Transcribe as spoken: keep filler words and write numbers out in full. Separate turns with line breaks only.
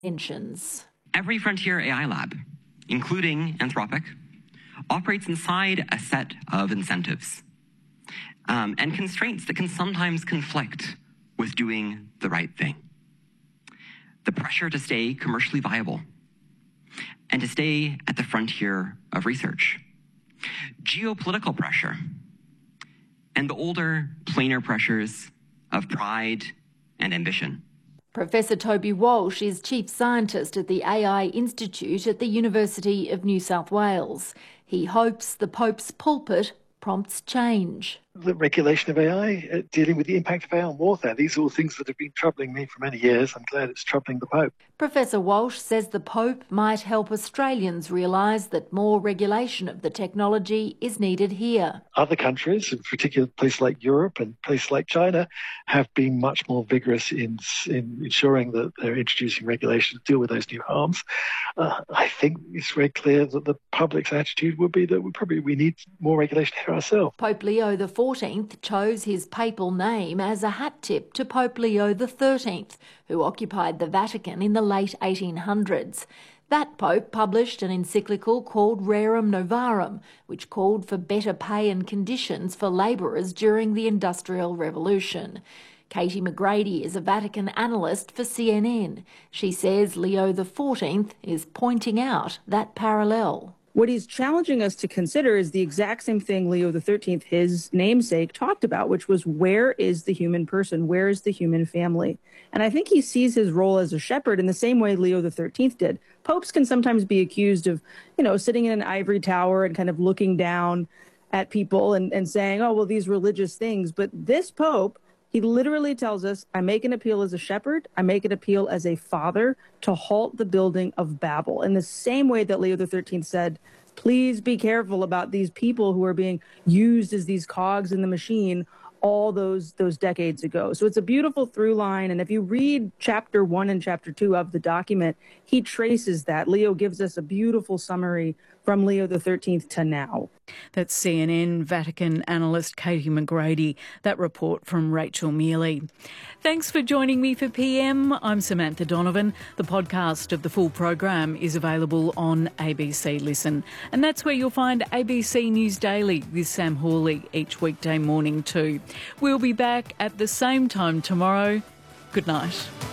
Mentions.
Every frontier A I lab, including Anthropic, operates inside a set of incentives um, and constraints that can sometimes conflict with doing the right thing. The pressure to stay commercially viable and to stay at the frontier of research. Geopolitical pressure and the older, plainer pressures of pride and ambition.
Professor Toby Walsh is Chief Scientist at the A I Institute at the University of New South Wales. He hopes the Pope's pulpit prompts change.
The regulation of A I, uh, dealing with the impact of A I on warfare, these are all things that have been troubling me for many years. I'm glad it's troubling the Pope.
Professor Walsh says the Pope might help Australians realise that more regulation of the technology is needed here.
Other countries, in particular places like Europe and places like China, have been much more vigorous in, in ensuring that they're introducing regulation to deal with those new harms. Uh, I think it's very clear that the public's attitude would be that we probably we need more regulation here ourselves.
Pope Leo the fourteenth chose his papal name as a hat tip to Pope Leo the thirteenth, who occupied the Vatican in the late eighteen hundreds. That pope published an encyclical called Rerum Novarum, which called for better pay and conditions for labourers during the Industrial Revolution. Katie McGrady is a Vatican analyst for C N N. She says Leo the fourteenth is pointing out that parallel.
What he's challenging us to consider is the exact same thing Leo the thirteenth, his namesake, talked about, which was where is the human person? Where is the human family? And I think he sees his role as a shepherd in the same way Leo the thirteenth did. Popes can sometimes be accused of, you know, sitting in an ivory tower and kind of looking down at people and, and saying, oh, well, these religious things. But this Pope, he literally tells us, I make an appeal as a shepherd, I make an appeal as a father to halt the building of Babel. In the same way that Leo the thirteenth said, please be careful about these people who are being used as these cogs in the machine all those those decades ago. So it's a beautiful through line. And if you read chapter one and chapter two of the document, he traces that. Leo gives us a beautiful summary from Leo the thirteenth to now.
That's C N N Vatican analyst Katie McGrady. That report from Rachel Mealy. Thanks for joining me for P M. I'm Samantha Donovan. The podcast of the full program is available on A B C Listen. And that's where you'll find A B C News Daily with Sam Hawley each weekday morning too. We'll be back at the same time tomorrow. Good night.